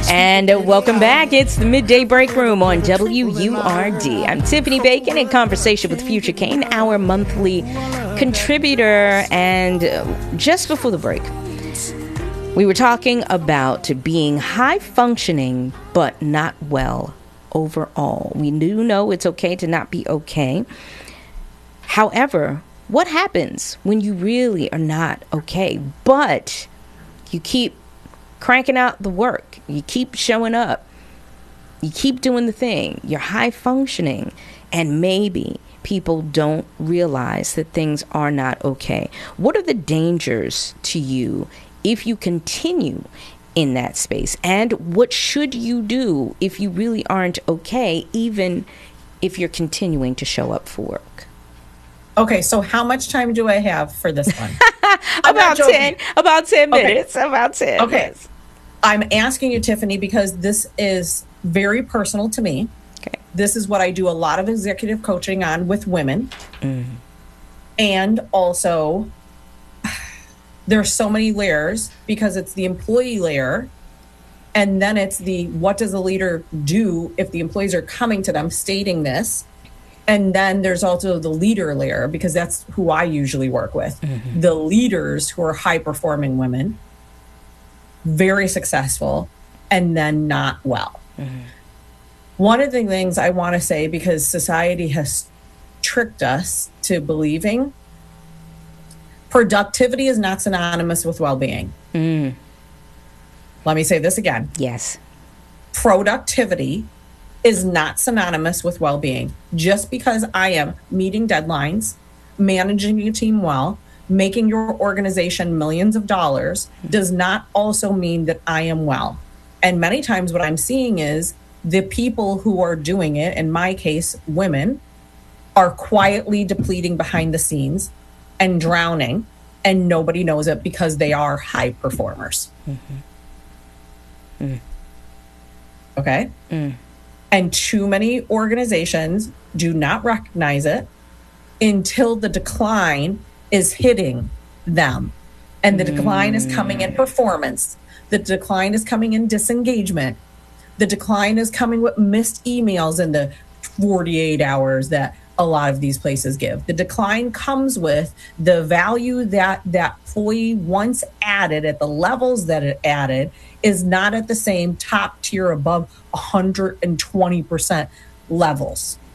And welcome back. It's the Midday Break Room on WURD. I'm Tiffany Bacon in conversation with Future Kane, our monthly contributor. And just before the break, we were talking about being high functioning but not well overall. We do know it's okay to not be okay. However, what happens when you really are not okay, but you keep cranking out the work, you keep showing up, you keep doing the thing, you're high functioning, and maybe people don't realize that things are not okay? What are the dangers to you if you continue in that space? And what should you do if you really aren't okay, even if you're continuing to show up for work? Okay, so how much time do I have for this one? About 10 minutes. About 10. Okay. Yes. I'm asking you, Tiffany, because this is very personal to me. Okay. This is what I do a lot of executive coaching on with women. And also, there's so many layers because it's the employee layer. And then it's the, what does the leader do if the employees are coming to them stating this? And then there's also the leader layer, because that's who I usually work with. The leaders who are high-performing women, very successful, and then not well. One of the things I want to say, because society has tricked us to believing productivity is not synonymous with well-being. Let me say this again. Yes. Productivity is not synonymous with well-being. Just because I am meeting deadlines, managing a team well, making your organization millions of dollars, does not also mean that I am well. And many times what I'm seeing is the people who are doing it, in my case, women, are quietly depleting behind the scenes and drowning, and nobody knows it because they are high performers. Okay? And too many organizations do not recognize it until the decline is hitting them. And the decline is coming in performance. The decline is coming in disengagement. The decline is coming with missed emails in the 48 hours that a lot of these places give. The decline comes with the value that that employee once added at the levels that it added is not at the same top tier above 120% levels.